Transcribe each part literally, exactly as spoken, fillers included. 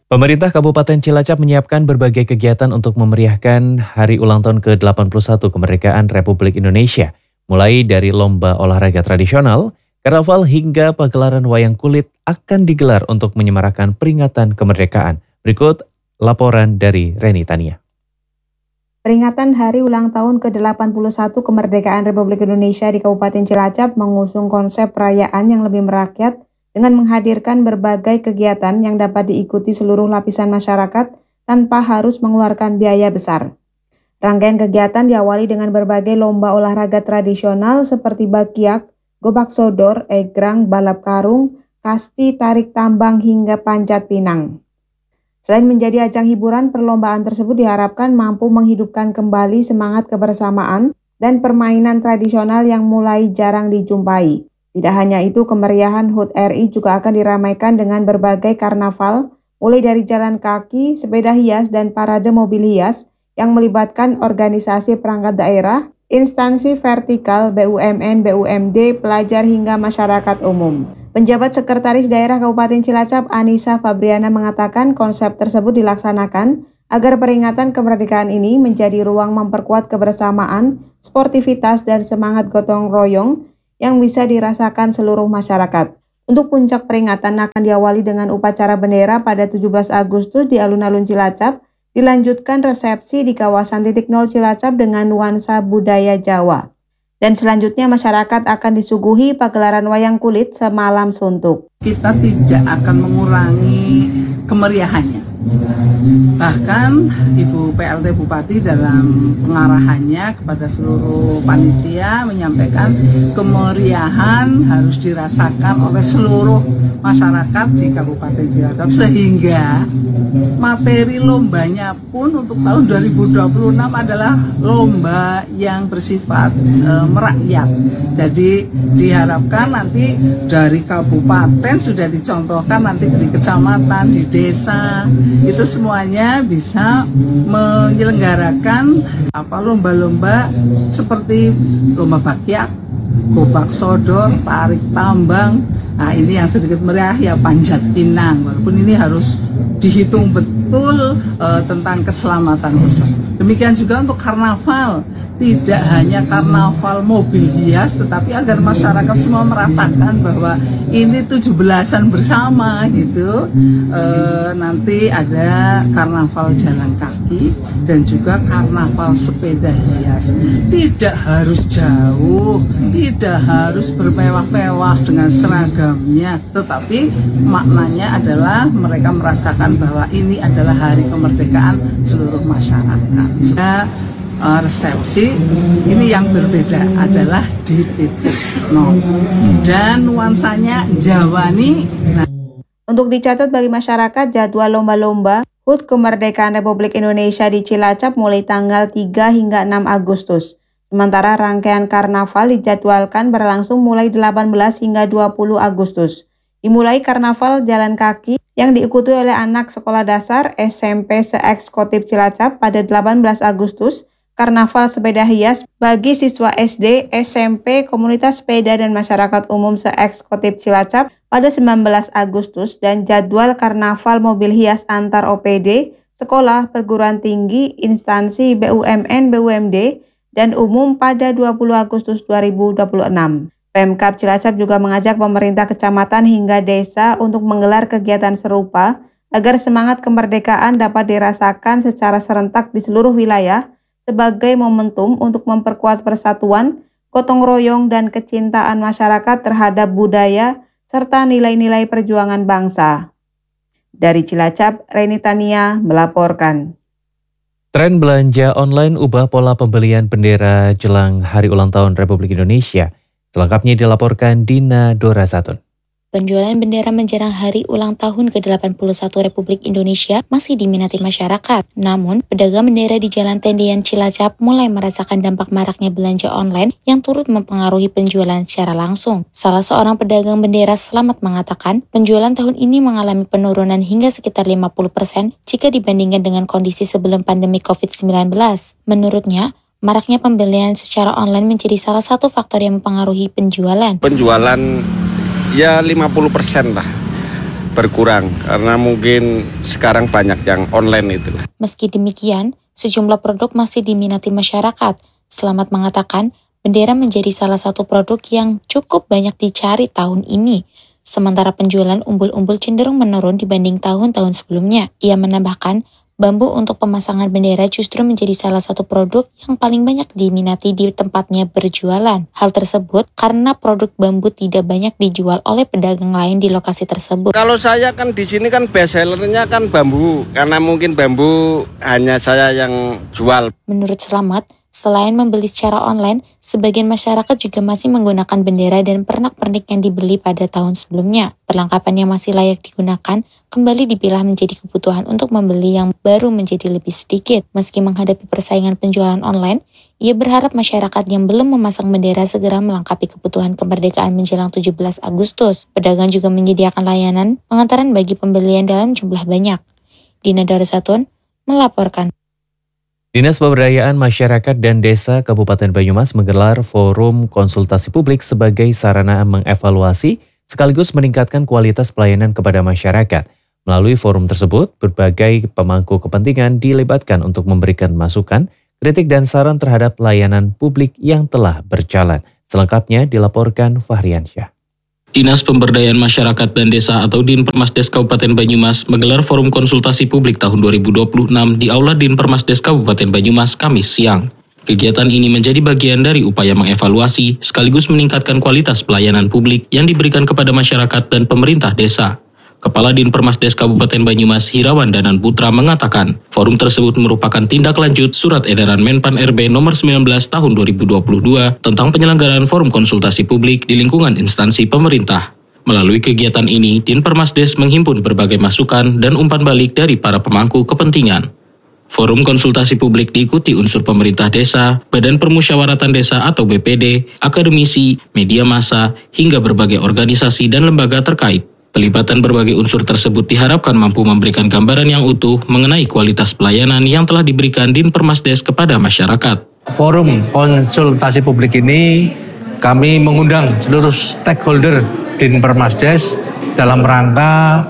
Pemerintah Kabupaten Cilacap menyiapkan berbagai kegiatan untuk memeriahkan Hari Ulang Tahun ke delapan puluh satu Kemerdekaan Republik Indonesia. Mulai dari lomba olahraga tradisional, karnaval hingga pagelaran wayang kulit akan digelar untuk menyemarakan peringatan kemerdekaan. Berikut laporan dari Reni Tania. Peringatan Hari Ulang Tahun ke delapan puluh satu Kemerdekaan Republik Indonesia di Kabupaten Cilacap mengusung konsep perayaan yang lebih merakyat dengan menghadirkan berbagai kegiatan yang dapat diikuti seluruh lapisan masyarakat tanpa harus mengeluarkan biaya besar. Rangkaian kegiatan diawali dengan berbagai lomba olahraga tradisional seperti bakiak, gobak sodor, egrang, balap karung, kasti, tarik tambang, hingga panjat pinang. Selain menjadi ajang hiburan, perlombaan tersebut diharapkan mampu menghidupkan kembali semangat kebersamaan dan permainan tradisional yang mulai jarang dijumpai. Tidak hanya itu, kemeriahan H U T R I juga akan diramaikan dengan berbagai karnaval, mulai dari jalan kaki, sepeda hias, dan parade mobil hias yang melibatkan organisasi perangkat daerah, instansi vertikal, B U M N, B U M D, pelajar, hingga masyarakat umum. Penjabat Sekretaris Daerah Kabupaten Cilacap, Anissa Fabriana, mengatakan konsep tersebut dilaksanakan agar peringatan kemerdekaan ini menjadi ruang memperkuat kebersamaan, sportivitas, dan semangat gotong royong yang bisa dirasakan seluruh masyarakat. Untuk puncak peringatan akan diawali dengan upacara bendera pada tujuh belas Agustus di alun-alun Cilacap, dilanjutkan resepsi di kawasan titik nol Cilacap dengan nuansa budaya Jawa. Dan selanjutnya masyarakat akan disuguhi pagelaran wayang kulit semalam suntuk. Kita tidak akan mengurangi kemeriahannya. Bahkan Ibu P L T Bupati dalam pengarahannya kepada seluruh panitia menyampaikan kemeriahan harus dirasakan oleh seluruh masyarakat di Kabupaten Cilacap, sehingga materi lombanya pun untuk tahun dua ribu dua puluh enam adalah lomba yang bersifat e, merakyat. Jadi diharapkan nanti dari kabupaten sudah dicontohkan nanti di kecamatan, di desa, itu semuanya bisa menyelenggarakan apa lomba-lomba seperti lomba bakiak, gobak sodor, tarik tambang. Nah, ini yang sedikit meriah ya panjat pinang, walaupun ini harus dihitung betul uh, tentang keselamatan peserta. Demikian juga untuk karnaval, tidak hanya karnaval mobil hias, tetapi agar masyarakat semua merasakan bahwa ini tujuh belasan bersama gitu. E, nanti ada karnaval jalan kaki dan juga karnaval sepeda hias. Tidak harus jauh, tidak harus bermewah-mewah dengan seragamnya, tetapi maknanya adalah mereka merasakan bahwa ini adalah hari kemerdekaan seluruh masyarakat. Sudah resepsi ini yang berbeda adalah di titik nol dan nuansanya Jawani. Nah. Untuk dicatat bagi masyarakat, jadwal lomba-lomba H U T Kemerdekaan Republik Indonesia di Cilacap mulai tanggal tiga hingga enam Agustus. Sementara rangkaian karnaval dijadwalkan berlangsung mulai delapan belas hingga dua puluh Agustus. Dimulai karnaval jalan kaki yang diikuti oleh anak sekolah dasar S M P se-Ekskotip Cilacap pada delapan belas Agustus. Karnaval sepeda hias bagi siswa S D, S M P, komunitas sepeda dan masyarakat umum se-Ekskotip Cilacap pada sembilan belas Agustus, dan jadwal karnaval mobil hias antar O P D, sekolah, perguruan tinggi, instansi B U M N, B U M D, dan umum pada dua puluh Agustus dua ribu dua puluh enam. Pemkab Cilacap juga mengajak pemerintah kecamatan hingga desa untuk menggelar kegiatan serupa agar semangat kemerdekaan dapat dirasakan secara serentak di seluruh wilayah, sebagai momentum untuk memperkuat persatuan, gotong royong, dan kecintaan masyarakat terhadap budaya serta nilai-nilai perjuangan bangsa. Dari Cilacap, Reni Tania melaporkan. Tren belanja online ubah pola pembelian bendera jelang Hari Ulang Tahun Republik Indonesia. Selengkapnya dilaporkan Dina Dora Satun. Penjualan bendera menjelang Hari Ulang Tahun ke delapan puluh satu Republik Indonesia masih diminati masyarakat. Namun, pedagang bendera di Jalan Tendian Cilacap mulai merasakan dampak maraknya belanja online yang turut mempengaruhi penjualan secara langsung. Salah seorang pedagang bendera Selamat mengatakan, penjualan tahun ini mengalami penurunan hingga sekitar lima puluh persen jika dibandingkan dengan kondisi sebelum pandemi covid sembilan belas. Menurutnya, maraknya pembelian secara online menjadi salah satu faktor yang mempengaruhi penjualan. Penjualan ya lima puluh persen lah. berkurang karena mungkin sekarang banyak yang online itu. Meski demikian, sejumlah produk masih diminati masyarakat. Selamat mengatakan, bendera menjadi salah satu produk yang cukup banyak dicari tahun ini. Sementara penjualan umbul-umbul cenderung menurun dibanding tahun-tahun sebelumnya. Ia menambahkan, bambu untuk pemasangan bendera justru menjadi salah satu produk yang paling banyak diminati di tempatnya berjualan. Hal tersebut karena produk bambu tidak banyak dijual oleh pedagang lain di lokasi tersebut. Kalau saya kan di sini kan best sellernya kan bambu, karena mungkin bambu hanya saya yang jual. Menurut Slamet, selain membeli secara online, sebagian masyarakat juga masih menggunakan bendera dan pernak-pernik yang dibeli pada tahun sebelumnya. Perlengkapan yang masih layak digunakan kembali dipilah menjadi kebutuhan untuk membeli yang baru menjadi lebih sedikit. Meski menghadapi persaingan penjualan online, ia berharap masyarakat yang belum memasang bendera segera melengkapi kebutuhan kemerdekaan menjelang tujuh belas Agustus. Pedagang juga menyediakan layanan pengantaran bagi pembelian dalam jumlah banyak. Dina Darusatun melaporkan. Dinas Pemberdayaan Masyarakat dan Desa Kabupaten Banyumas menggelar forum konsultasi publik sebagai sarana mengevaluasi sekaligus meningkatkan kualitas pelayanan kepada masyarakat. Melalui forum tersebut, berbagai pemangku kepentingan dilibatkan untuk memberikan masukan, kritik dan saran terhadap pelayanan publik yang telah berjalan. Selengkapnya dilaporkan Fahriansyah. Dinas Pemberdayaan Masyarakat dan Desa atau Dinpermasdes Kabupaten Banyumas menggelar forum konsultasi publik tahun dua ribu dua puluh enam di Aula Dinpermasdes Kabupaten Banyumas Kamis siang. Kegiatan ini menjadi bagian dari upaya mengevaluasi sekaligus meningkatkan kualitas pelayanan publik yang diberikan kepada masyarakat dan pemerintah desa. Kepala Dinpermasdes Kabupaten Banyumas Hirawan Danan Putra mengatakan, forum tersebut merupakan tindak lanjut Surat Edaran Menpan R B nomor sembilan belas tahun dua ribu dua puluh dua tentang penyelenggaraan forum konsultasi publik di lingkungan instansi pemerintah. Melalui kegiatan ini, Dinpermasdes menghimpun berbagai masukan dan umpan balik dari para pemangku kepentingan. Forum konsultasi publik diikuti unsur pemerintah desa, Badan Permusyawaratan Desa atau B P D, akademisi, media massa, hingga berbagai organisasi dan lembaga terkait. Pelibatan berbagai unsur tersebut diharapkan mampu memberikan gambaran yang utuh mengenai kualitas pelayanan yang telah diberikan Dinpermasdes kepada masyarakat. Forum konsultasi publik ini kami mengundang seluruh stakeholder Dinpermasdes dalam rangka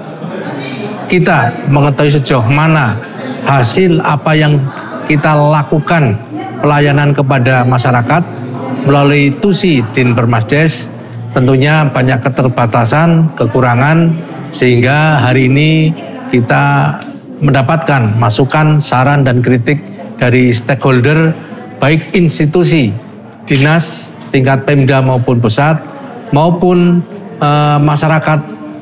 kita mengetahui sejauh mana hasil apa yang kita lakukan pelayanan kepada masyarakat melalui T U S I Dinpermasdes. Tentunya banyak keterbatasan, kekurangan, sehingga hari ini kita mendapatkan masukan, saran, dan kritik dari stakeholder, baik institusi, dinas, tingkat Pemda maupun pusat, maupun uh, masyarakat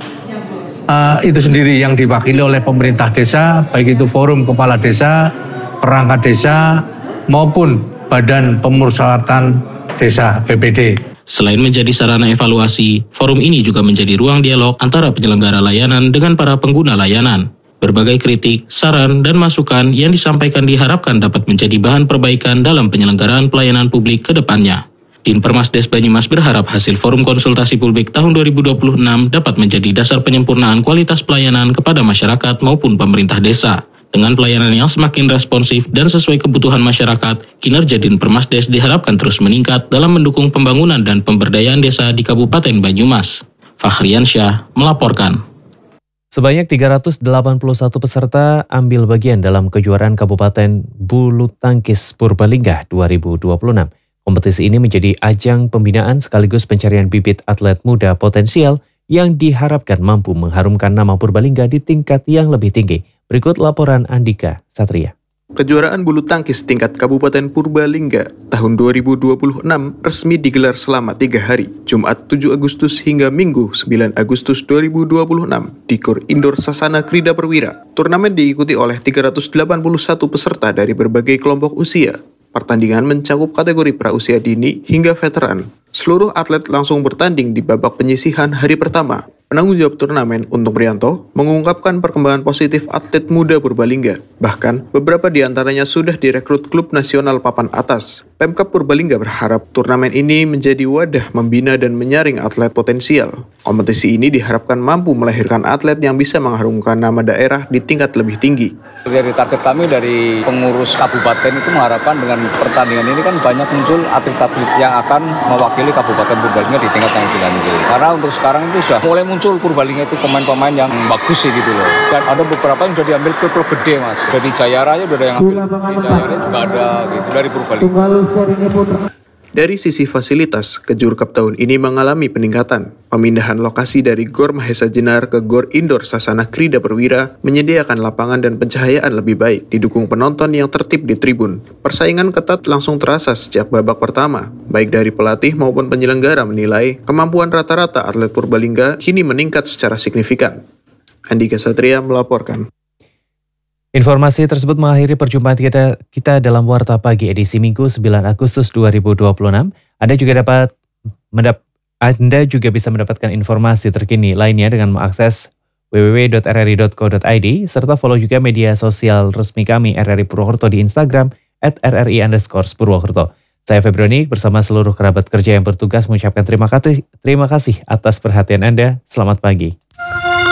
uh, itu sendiri yang diwakili oleh pemerintah desa, baik itu forum kepala desa, perangkat desa, maupun Badan Pemusyawaratan Desa B P D. Selain menjadi sarana evaluasi, forum ini juga menjadi ruang dialog antara penyelenggara layanan dengan para pengguna layanan. Berbagai kritik, saran, dan masukan yang disampaikan diharapkan dapat menjadi bahan perbaikan dalam penyelenggaraan pelayanan publik ke depannya. Dinpermasdes Banyumas berharap hasil forum konsultasi publik tahun dua ribu dua puluh enam dapat menjadi dasar penyempurnaan kualitas pelayanan kepada masyarakat maupun pemerintah desa. Dengan pelayanan yang semakin responsif dan sesuai kebutuhan masyarakat, kinerja Dinpermasdes diharapkan terus meningkat dalam mendukung pembangunan dan pemberdayaan desa di Kabupaten Banyumas. Fahriansyah melaporkan. Sebanyak tiga ratus delapan puluh satu peserta ambil bagian dalam kejuaraan Kabupaten Bulu Tangkis Purbalingga dua ribu dua puluh enam. Kompetisi ini menjadi ajang pembinaan sekaligus pencarian bibit atlet muda potensial yang diharapkan mampu mengharumkan nama Purbalingga di tingkat yang lebih tinggi. Berikut laporan Andika Satria. Kejuaraan bulu tangkis tingkat Kabupaten Purbalingga tahun dua ribu dua puluh enam resmi digelar selama tiga hari, Jumat tujuh Agustus hingga Minggu sembilan Agustus dua ribu dua puluh enam di Gor Indoor Sasana Krida Perwira. Turnamen diikuti oleh tiga ratus delapan puluh satu peserta dari berbagai kelompok usia. Pertandingan mencakup kategori prausia dini hingga veteran. Seluruh atlet langsung bertanding di babak penyisihan hari pertama. Penanggung jawab turnamen, Untung Prianto, mengungkapkan perkembangan positif atlet muda Purbalingga. Bahkan, beberapa di antaranya sudah direkrut klub nasional papan atas. Pemkab Purbalingga berharap turnamen ini menjadi wadah membina dan menyaring atlet potensial. Kompetisi ini diharapkan mampu melahirkan atlet yang bisa mengharumkan nama daerah di tingkat lebih tinggi. Dari target kami dari pengurus kabupaten itu mengharapkan dengan pertandingan ini kan banyak muncul atlet-atlet yang akan mewakili Kabupaten Purbalingga di tingkat yang lebih lanjut. Karena untuk sekarang itu sudah mulai muncul Purbalingga itu pemain-pemain yang bagus sih gitu loh. Dan ada beberapa yang sudah diambil ke klub gede mas. Dari Jaya Raya sudah ada yang ambil, di Jaya Raya juga ada gitu dari Purbalingga. Dari sisi fasilitas, Kejur Cup tahun ini mengalami peningkatan. Pemindahan lokasi dari Gor Mahesa Jenar ke Gor Indoor Sasana Krida Perwira menyediakan lapangan dan pencahayaan lebih baik, didukung penonton yang tertib di tribun. Persaingan ketat langsung terasa sejak babak pertama. Baik dari pelatih maupun penyelenggara menilai kemampuan rata-rata atlet Purbalingga kini meningkat secara signifikan. Andika Satria melaporkan. Informasi tersebut mengakhiri perjumpaan kita, kita dalam Warta Pagi edisi Minggu sembilan Agustus dua ribu dua puluh enam. Anda juga dapat mendap, Anda juga bisa mendapatkan informasi terkini lainnya dengan mengakses w w w titik r r i titik co titik i d serta follow juga media sosial resmi kami R R I Purwokerto di Instagram at r r i underscore Purwokerto. Saya Febronik bersama seluruh kerabat kerja yang bertugas mengucapkan terima kasih, terima kasih atas perhatian Anda. Selamat pagi.